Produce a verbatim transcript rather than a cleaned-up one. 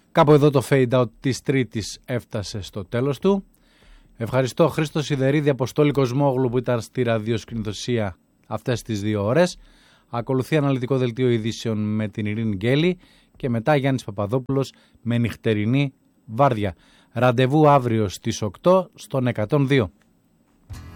Κάπου εδώ το fade out της Τρίτης έφτασε στο τέλος του. Ευχαριστώ Χρήστο Σιδερίδη, Αποστόλη Κοσμόγλου που ήταν στη ραδιοσκηνητοσία αυτές τις δύο ώρες. Ακολουθεί αναλυτικό δελτίο ειδήσεων με την Ειρήνη Γκέλη και μετά Γιάννης Παπαδόπουλος με νυχτερινή βάρδια. Ραντεβού αύριο στις οκτώ στον εκατόν δύο.